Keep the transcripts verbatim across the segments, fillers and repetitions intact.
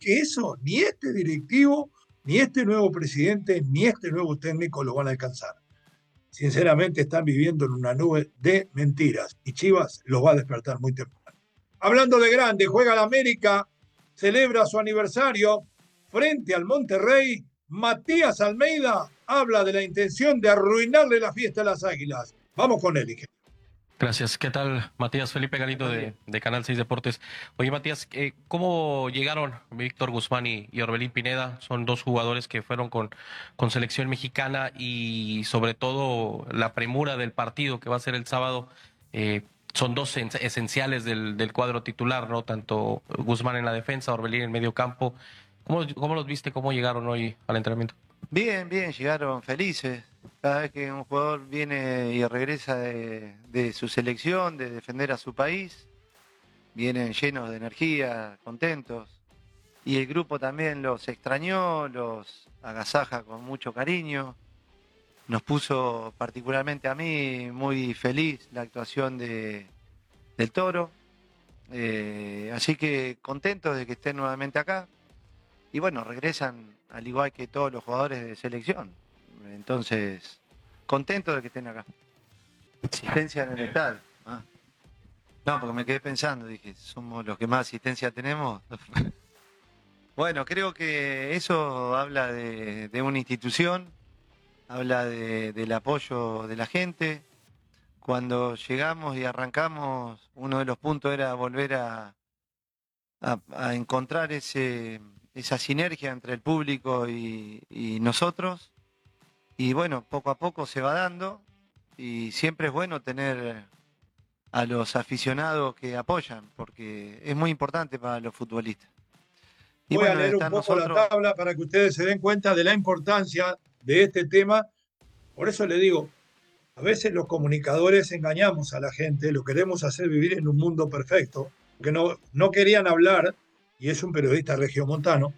que eso ni este directivo, ni este nuevo presidente, ni este nuevo técnico lo van a alcanzar. Sinceramente están viviendo en una nube de mentiras y Chivas los va a despertar muy temprano. Hablando de grande, juega la América, celebra su aniversario frente al Monterrey. Matías Almeida habla de la intención de arruinarle la fiesta a las Águilas. Vamos con él, ingeniero. Gracias. ¿Qué tal, Matías? Felipe Galito de, de Canal seis Deportes. Oye, Matías, eh, ¿cómo llegaron Víctor Guzmán y, y Orbelín Pineda? Son dos jugadores que fueron con, con selección mexicana y sobre todo la premura del partido que va a ser el sábado. Eh, son dos esenciales del, del cuadro titular, ¿no? Tanto Guzmán en la defensa, Orbelín en el medio campo. ¿Cómo, cómo los viste? ¿Cómo llegaron hoy al entrenamiento? Bien, bien, llegaron felices. Cada vez que un jugador viene y regresa de, de su selección, de defender a su país, vienen llenos de energía, contentos. Y el grupo también los extrañó, los agasaja con mucho cariño. Nos puso particularmente a mí muy feliz la actuación de, del Toro. Eh, así que contentos de que estén nuevamente acá. Y bueno, regresan al igual que todos los jugadores de selección. Entonces, contento de que estén acá. Asistencia en el estadio. Ah. No, porque me quedé pensando, dije, somos los que más asistencia tenemos. Bueno, creo que eso habla de, de una institución, habla de, del apoyo de la gente. Cuando llegamos y arrancamos, uno de los puntos era volver a, a, a encontrar ese... esa sinergia entre el público y, y nosotros, y bueno, poco a poco se va dando, y siempre es bueno tener a los aficionados que apoyan, porque es muy importante para los futbolistas. Y Voy bueno, a leer un poco nosotros... la tabla para que ustedes se den cuenta de la importancia de este tema. Por eso le digo, a veces los comunicadores engañamos a la gente, lo queremos hacer vivir en un mundo perfecto, porque no, no querían hablar, y es un periodista regiomontano,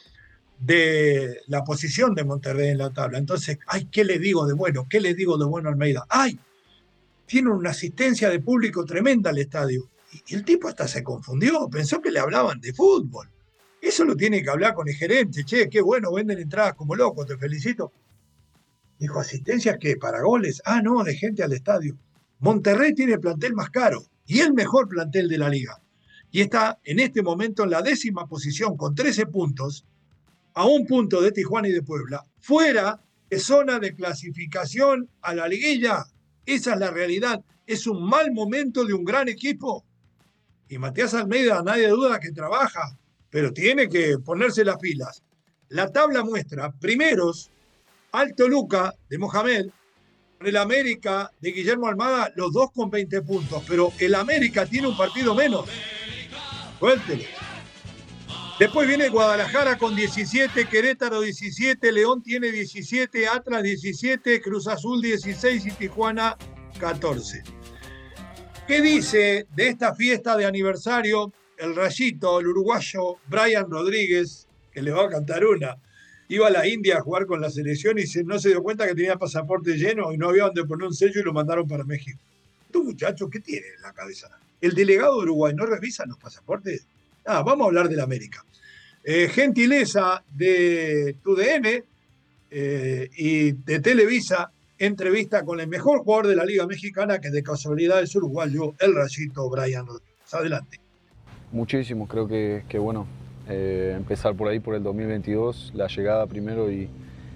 de la posición de Monterrey en la tabla. Entonces, ay, ¿qué le digo de bueno? ¿Qué le digo de bueno a Almeida? ¡Ay! Tiene una asistencia de público tremenda al estadio. Y el tipo hasta se confundió, pensó que le hablaban de fútbol. Eso lo tiene que hablar con el gerente. Che, qué bueno, venden entradas como locos, te felicito. Dijo, ¿asistencias qué? ¿Para goles? Ah, no, de gente al estadio. Monterrey tiene el plantel más caro y el mejor plantel de la liga. Y está en este momento en la décima posición con trece puntos, a un punto de Tijuana y de Puebla, fuera de zona de clasificación a la liguilla. Esa es la realidad. Es un mal momento de un gran equipo. Y Matías Almeida, nadie duda que trabaja, pero tiene que ponerse las pilas. La tabla muestra primeros al Toluca de Mohamed, con el América de Guillermo Almada, los dos con veinte puntos, pero el América tiene un partido menos. Suéltelo. Después viene Guadalajara con diecisiete, Querétaro diecisiete, León tiene diecisiete, Atlas diecisiete, Cruz Azul dieciséis y Tijuana catorce. ¿Qué dice de esta fiesta de aniversario el rayito, el uruguayo Brian Rodríguez, que le va a cantar una? Iba a la India a jugar con la selección y se, no se dio cuenta que tenía pasaporte lleno y no había donde poner un sello y lo mandaron para México. Estos muchachos, ¿qué tienen en la cabeza? El delegado de Uruguay no revisa los pasaportes. Ah, vamos a hablar de la América. Eh, gentileza de T U D N eh, y de Televisa, entrevista con el mejor jugador de la Liga Mexicana, que de casualidad es uruguayo, el rayito Brian Rodríguez. Adelante. Muchísimo, creo que, que bueno, eh, empezar por ahí, por el dos mil veintidós, la llegada primero y,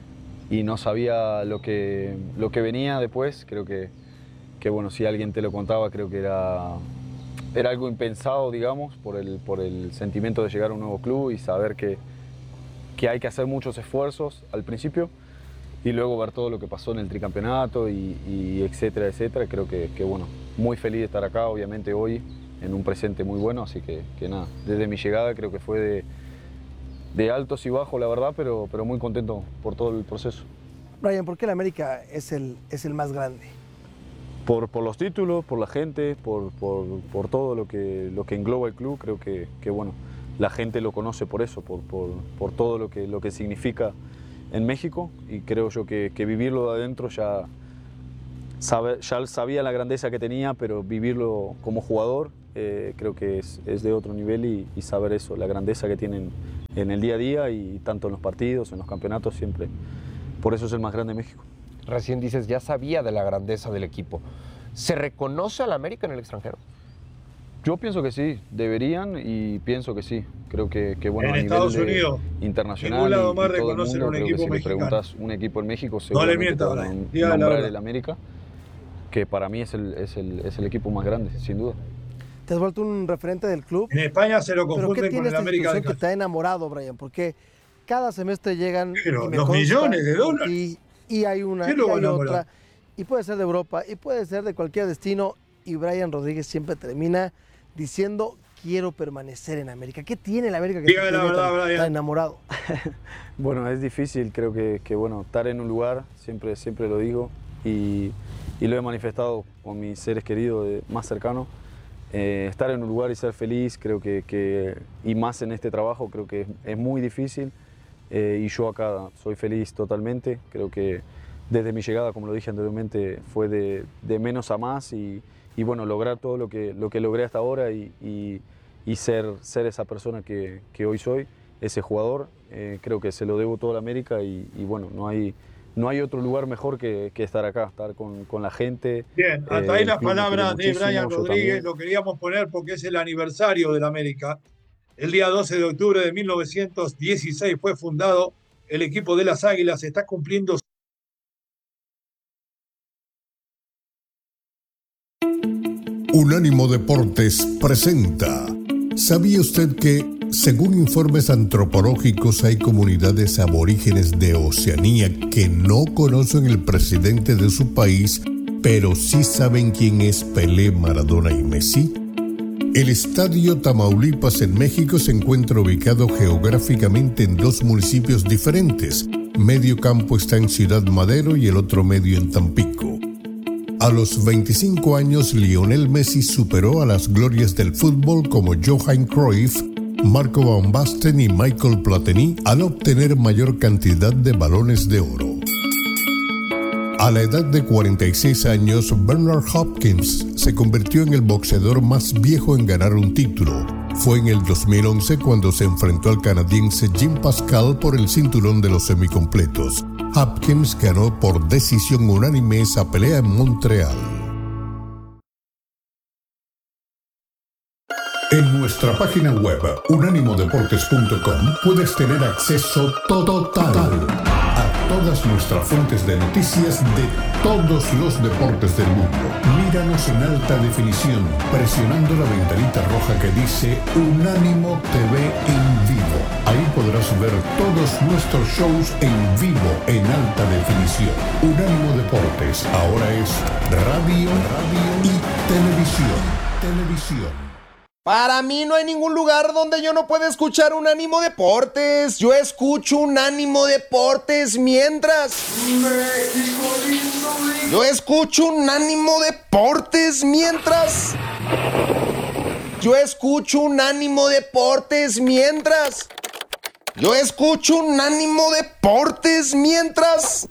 y no sabía lo que, lo que venía después. Creo que, que, bueno, si alguien te lo contaba, creo que era... Era algo impensado, digamos, por el, por el sentimiento de llegar a un nuevo club y saber que, que hay que hacer muchos esfuerzos al principio y luego ver todo lo que pasó en el tricampeonato y, y etcétera, etcétera. Creo que, que, bueno, muy feliz de estar acá, obviamente hoy, en un presente muy bueno, así que, que nada, desde mi llegada creo que fue de, de altos y bajos, la verdad, pero, pero muy contento por todo el proceso. Brian, ¿por qué el América es el, es el más grande? Por, por los títulos, por la gente, por, por, por todo lo que, lo que engloba el club. Creo que, que bueno, la gente lo conoce por eso, por, por, por todo lo que, lo que significa en México, y creo yo que, que vivirlo de adentro ya, sabe, ya sabía la grandeza que tenía, pero vivirlo como jugador eh, creo que es, es de otro nivel y, y saber eso, la grandeza que tienen en el día a día y tanto en los partidos, en los campeonatos, siempre. Por eso es el más grande de México. Recién dices, ya sabía de la grandeza del equipo. ¿Se reconoce al América en el extranjero? Yo pienso que sí, deberían y pienso que sí. Creo que, que bueno, en a Estados nivel de, Unidos, internacional ningún lado y, más y todo el reconocen mundo, un creo equipo que si mexicano. le preguntas un equipo en México, No le seguramente mientas, te van a Brian, diga la nombrar verdad. el América, que para mí es el, es, el, es el equipo más grande, sin duda. Te has vuelto un referente del club. En España se lo ¿Pero qué confunden con tiene el esta América de institución que Cali. te ha enamorado, Brian? Porque cada semestre llegan Pero y me los consta millones de por dólares. ti, y hay una, ¿Qué y lo va a hay enamorar? otra, y puede ser de Europa, y puede ser de cualquier destino, y Brian Rodríguez siempre termina diciendo, quiero permanecer en América. ¿Qué tiene el América que te Dígame la tiene verdad, tan, Brian. tan enamorado? Bueno, es difícil, creo que, que bueno, estar en un lugar, siempre, siempre lo digo, y, y lo he manifestado con mis seres queridos de- más cercanos. Eh, estar en un lugar y ser feliz, creo que, que y más en este trabajo, creo que es, es muy difícil. Eh, y yo acá soy feliz totalmente. Creo que desde mi llegada, como lo dije anteriormente, fue de, de menos a más y, y bueno, lograr todo lo que, lo que logré hasta ahora y, y, y ser, ser esa persona que, que hoy soy, ese jugador. Eh, creo que se lo debo todo a la América y, y bueno, no hay, no hay otro lugar mejor que, que estar acá, estar con, con la gente. Bien, hasta Eh, ahí el las club me quiere palabras de muchísimo, Brian yo Rodríguez, también. lo queríamos poner porque es el aniversario del América. El día doce de octubre de mil novecientos dieciséis fue fundado el equipo de las Águilas, está cumpliendo. Unánimo Deportes presenta. ¿Sabía usted que, según informes antropológicos, hay comunidades aborígenes de Oceanía que no conocen el presidente de su país, pero sí saben quién es Pelé, Maradona y Messi? El Estadio Tamaulipas en México se encuentra ubicado geográficamente en dos municipios diferentes. Medio campo está en Ciudad Madero y el otro medio en Tampico. A los veinticinco años, Lionel Messi superó a las glorias del fútbol como Johan Cruyff, Marco Van Basten y Michael Platini al obtener mayor cantidad de balones de oro. A la edad de cuarenta y seis años, Bernard Hopkins se convirtió en el boxeador más viejo en ganar un título. Fue en el dos mil once cuando se enfrentó al canadiense Jim Pascal por el cinturón de los semicompletos. Hopkins ganó por decisión unánime esa pelea en Montreal. En nuestra página web unánimo deportes punto com puedes tener acceso total a todas nuestras fuentes de noticias de todos los deportes del mundo. Míranos en alta definición presionando la ventanita roja que dice Unánimo T V en vivo. Ahí podrás ver todos nuestros shows en vivo en alta definición. Unánimo Deportes ahora es radio, radio y televisión. Televisión. Para mí no hay ningún lugar donde yo no pueda escuchar Unánimo Deportes. Yo escucho Unánimo Deportes mientras... Yo escucho Unánimo Deportes mientras... Yo escucho Unánimo Deportes mientras... Yo escucho Unánimo Deportes mientras...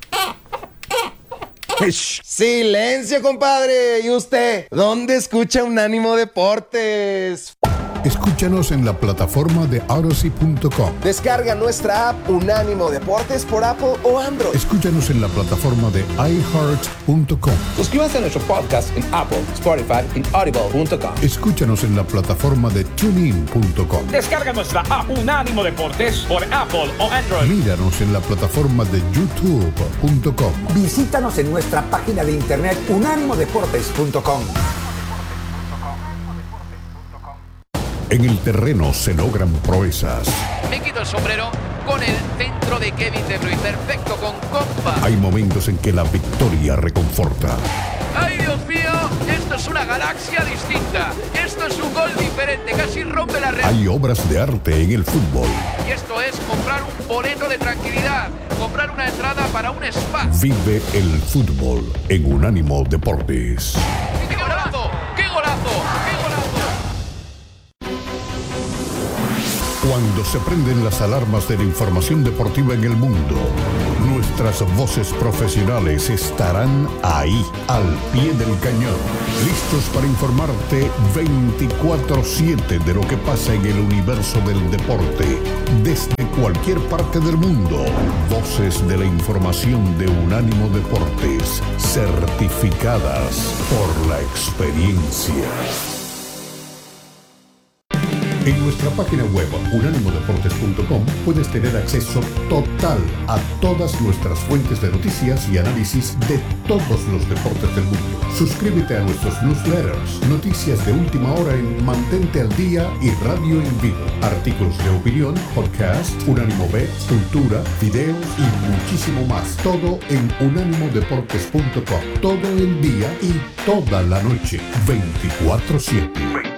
Silencio, compadre. ¿Y usted? ¿Dónde escucha Unánimo Deportes? Escúchanos en la plataforma de Odyssey punto com. Descarga nuestra app Unánimo Deportes por Apple o Android. Escúchanos en la plataforma de i heart punto com. Suscríbase a nuestro podcast en Apple, Spotify y audible punto com. Escúchanos en la plataforma de tunein punto com. Descarga nuestra app Unánimo Deportes por Apple o Android. Míranos en la plataforma de youtube punto com. Visítanos en nuestra página de internet unánimo deportes punto com. En el terreno se logran proezas. Me quito el sombrero con el centro de Kevin De Bruyne. Perfecto, con compa. Hay momentos en que la victoria reconforta. ¡Ay, Dios mío! Esto es una galaxia distinta. Esto es un gol diferente. Casi rompe la red. Hay obras de arte en el fútbol. Y esto es comprar un boleto de tranquilidad. Comprar una entrada para un spa. Vive el fútbol en Unánimo Deportes. ¡Qué golazo! ¡Qué golazo! ¡Qué golazo! Cuando se prenden las alarmas de la información deportiva en el mundo, nuestras voces profesionales estarán ahí, al pie del cañón, listos para informarte veinticuatro siete de lo que pasa en el universo del deporte, desde cualquier parte del mundo. Voces de la información de Unánimo Deportes, certificadas por la experiencia. En nuestra página web unánimo deportes punto com puedes tener acceso total a todas nuestras fuentes de noticias y análisis de todos los deportes del mundo. Suscríbete a nuestros newsletters, noticias de última hora en Mantente al Día y Radio en Vivo, artículos de opinión, podcast, Unánimo Bets, cultura, videos y muchísimo más. Todo en unánimo deportes punto com. Todo el día y toda la noche, veinticuatro siete.